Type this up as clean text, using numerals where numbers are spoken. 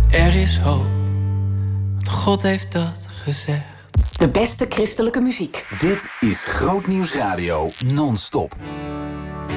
Er is hoop, want God heeft dat gezegd. De beste christelijke muziek. Dit is Grootnieuws Radio non-stop.